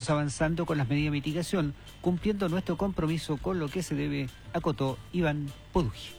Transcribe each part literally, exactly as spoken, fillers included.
seguimos avanzando con las medidas de mitigación, cumpliendo nuestro compromiso con lo que se debe, acotó Iván Podugi.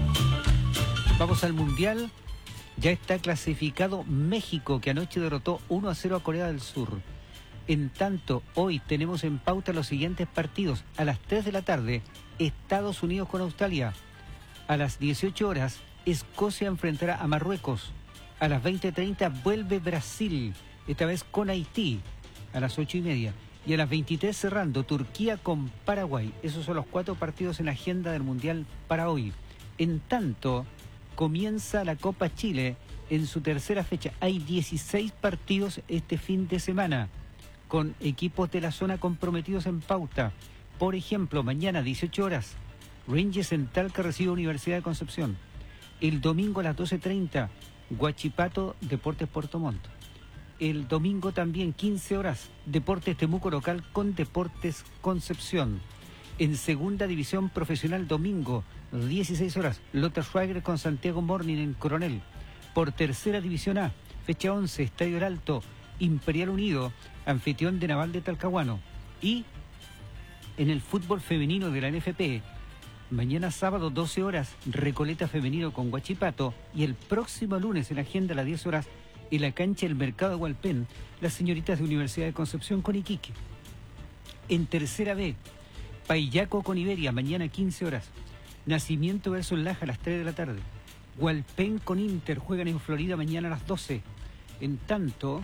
Vamos al Mundial. Ya está clasificado México, que anoche derrotó uno a cero a Corea del Sur. En tanto, hoy tenemos en pauta los siguientes partidos. A las tres de la tarde, Estados Unidos con Australia. A las dieciocho horas, Escocia enfrentará a Marruecos. A las veinte treinta vuelve Brasil, esta vez con Haití, a las ocho y media. Y a las veintitrés cerrando, Turquía con Paraguay. Esos son los cuatro partidos en la agenda del Mundial para hoy. En tanto, comienza la Copa Chile en su tercera fecha. Hay dieciséis partidos este fin de semana, con equipos de la zona comprometidos en pauta. Por ejemplo, mañana dieciocho horas, Rangers en Talca recibe Universidad de Concepción. El domingo a las doce treinta, Huachipato, Deportes Puerto Montt. El domingo también, quince horas, Deportes Temuco local con Deportes Concepción. En segunda división profesional, domingo, dieciséis horas, Lota Schwager con Santiago Morning en Coronel. Por tercera división A, fecha once, Estadio El Alto, Imperial Unido, anfitrión de Naval de Talcahuano. Y en el fútbol femenino de la N F P, mañana sábado, doce horas, Recoleta femenino con Huachipato. Y el próximo lunes, en la agenda a las diez horas, en la cancha del Mercado de Hualpén, las señoritas de Universidad de Concepción con Iquique. En tercera B, Paillaco con Iberia, mañana quince horas. Nacimiento versus Laja a las tres de la tarde. Hualpén con Inter juegan en Florida mañana a las doce. En tanto,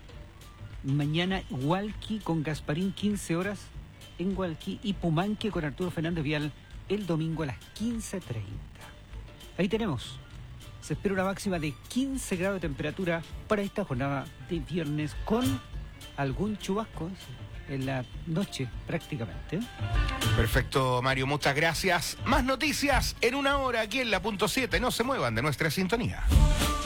mañana Hualqui con Gasparín, quince horas en Hualqui. Y Pumanque con Arturo Fernández Vial el domingo a las quince treinta. Ahí tenemos. Se espera una máxima de quince grados de temperatura para esta jornada de viernes, con algún chubasco en la noche prácticamente. Perfecto, Mario, muchas gracias. Más noticias en una hora aquí en la punto siete. No se muevan de nuestra sintonía.